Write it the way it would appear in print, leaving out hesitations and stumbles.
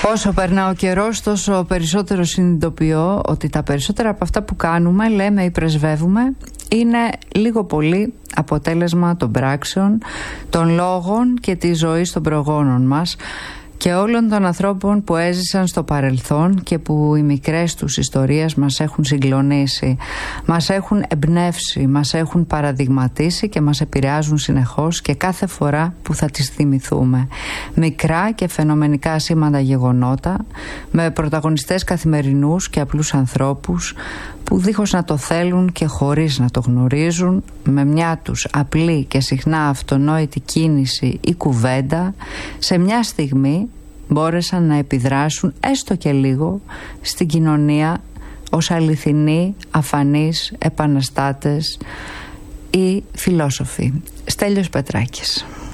Όσο περνά ο καιρός, τόσο περισσότερο συνειδητοποιώ ότι τα περισσότερα από αυτά που κάνουμε, λέμε ή πρεσβεύουμε, είναι λίγο πολύ αποτέλεσμα των πράξεων, των λόγων και της ζωής των προγόνων μας και όλων των ανθρώπων που έζησαν στο παρελθόν και που οι μικρές τους ιστορίες μας έχουν συγκλονίσει, μας έχουν εμπνεύσει, μας έχουν παραδειγματίσει και μας επηρεάζουν συνεχώς και κάθε φορά που θα τις θυμηθούμε. Μικρά και φαινομενικά σήμαντα γεγονότα με πρωταγωνιστές καθημερινούς και απλούς ανθρώπους που δίχως να το θέλουν και χωρίς να το γνωρίζουν, με μια τους απλή και συχνά αυτονόητη κίνηση ή κουβέντα, σε μια στιγμή μπόρεσαν να επιδράσουν έστω και λίγο στην κοινωνία ως αληθινοί, αφανείς επαναστάτες ή φιλόσοφοι. Στέλιος Πετράκης.